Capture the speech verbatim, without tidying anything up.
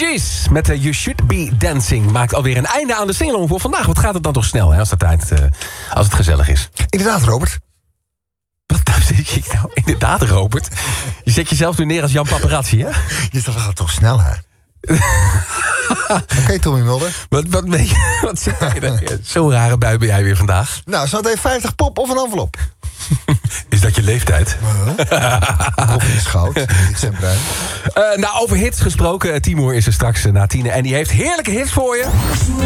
Gees met uh, You Should Be Dancing maakt alweer een einde aan de singalong voor vandaag. Wat gaat het dan toch snel, hè, als, dat tijd, uh, als het gezellig is. Inderdaad, Robert. Wat zeg ik nou? Inderdaad, Robert. Je zet jezelf nu neer als Jan Paparazzi, hè? Je dacht, we gaan toch sneller? Oké, okay, Tommy Mulder. Wat, wat, ben je, wat zit je Zo'n rare bui ben jij weer vandaag. Nou, zo meteen vijftig pop of een envelop. Is dat je leeftijd? Koffie is goud, niet zijn bruin. Uh, nou, over hits gesproken. Timur is er straks uh, na tienen. En die heeft heerlijke hits voor je.